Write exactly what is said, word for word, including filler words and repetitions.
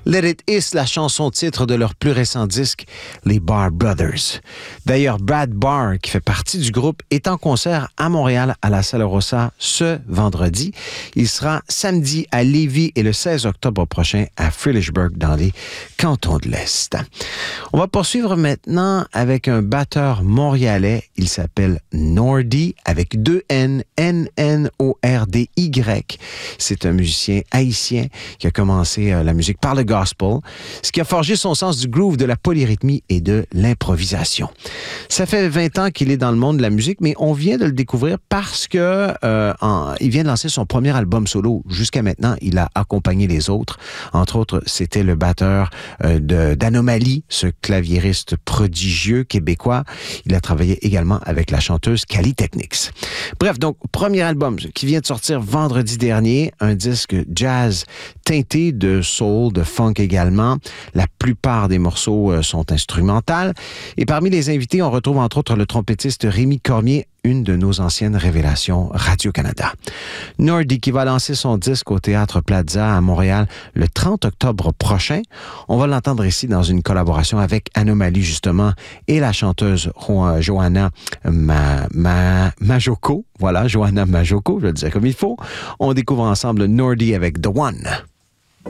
Let It Is, la chanson titre de leur plus récent disque, les Barr Brothers. D'ailleurs, Brad Barr, qui fait partie du groupe, est en concert à Montréal à la Sala Rossa ce vendredi. Il sera samedi à Lévis et le seize octobre prochain à Frilichburg dans les cantons de l'Est. On va poursuivre maintenant avec un batteur montréalais. Il s'appelle Nordy avec deux N, N N O R D Y. C'est un musicien haïtien qui a commencé euh, la musique par le gospel, ce qui a forgé son sens du groove, de la polyrythmie et de l'improvisation. Ça fait vingt ans qu'il est dans le monde de la musique, mais on vient de le découvrir parce que euh, en, il vient de lancer son premier album solo. Jusqu'à maintenant, il a accompagné les autres. Entre autres, c'était le batteur euh, de, d'Anomalie, ce claviériste prodigieux québécois. Il a travaillé également avec la chanteuse Cali Technics. Bref, donc, premier album qui vient de sortir vendredi dernier, un disque jazz teinté de soul, de funk également. La plupart des morceaux euh, sont instrumentales. Et parmi les invités, on retrouve entre autres le trompettiste Rémi Cormier, une de nos anciennes révélations Radio-Canada. Nordy qui va lancer son disque au Théâtre Plaza à Montréal le trente octobre prochain. On va l'entendre ici dans une collaboration avec Anomalie justement et la chanteuse Jo- Johanna Ma- Ma- Majoko. Voilà, Johanna Majoko, je le disais comme il faut. On découvre ensemble Nordy avec The One.